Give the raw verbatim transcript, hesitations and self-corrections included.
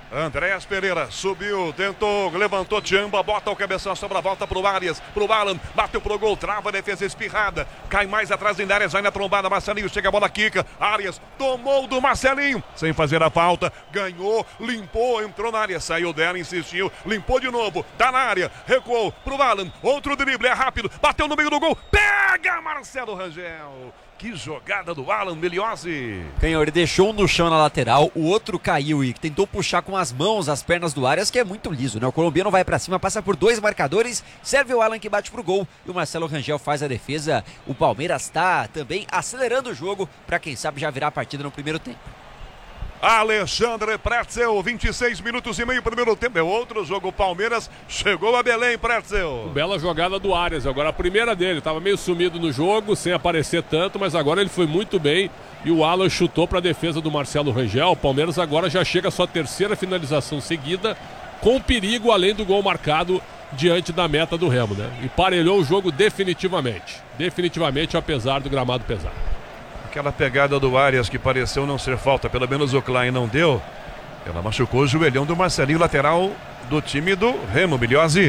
Andréas Pereira subiu, tentou, levantou Tchamba, bota o cabeção, sobra, volta pro Arias, pro Alan, bateu pro gol, trava a defesa espirrada, cai mais atrás em Arias, vai na trombada, Marcelinho chega a bola, quica, Arias tomou do Marcelinho, sem fazer a falta, ganhou, limpou, entrou na área, saiu dela, insistiu, limpou de novo, tá na área, recuou pro Alan, outro drible, é rápido, bateu no meio do gol, pega Marcelo Rangel. Que jogada do Alan Meliozzi. Canhão, ele deixou um no chão na lateral, o outro caiu e tentou puxar com as mãos as pernas do Arias, que é muito liso, né? O colombiano vai pra cima, passa por dois marcadores, serve o Alan que bate pro gol e o Marcelo Rangel faz a defesa. O Palmeiras tá também acelerando o jogo pra quem sabe já virar a partida no primeiro tempo. Alexandre Pretzel, vinte e seis minutos e meio, primeiro tempo. É outro jogo, o Palmeiras chegou a Belém, Pretzel. Bela jogada do Arias, agora a primeira dele, estava meio sumido no jogo, sem aparecer tanto, mas agora ele foi muito bem e o Alan chutou para a defesa do Marcelo Rangel. O Palmeiras agora já chega à sua terceira finalização seguida, com perigo além do gol marcado diante da meta do Remo, né? Emparelhou o jogo definitivamente, definitivamente apesar do gramado pesar. Aquela pegada do Arias que pareceu não ser falta, pelo menos o Klein não deu. Ela machucou o joelhão do Marcelinho, lateral do time do Remo, Meliozzi.